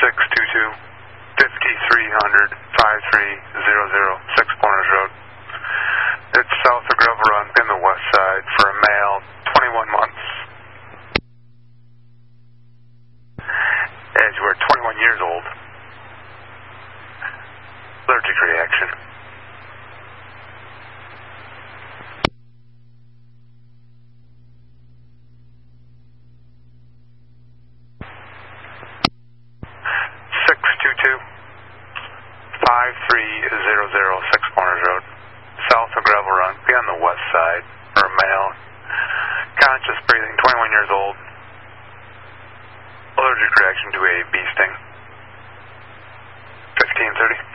622 5300 5300 Six Pointers Road. It's south of Gravel Run in the west side for a male, 21 months. As you are 21 years old. Allergic reaction. Six Pointers Road, south of Gravel Run, be on the west side for a male, conscious breathing, 21 years old, allergic reaction to a bee sting. 1530.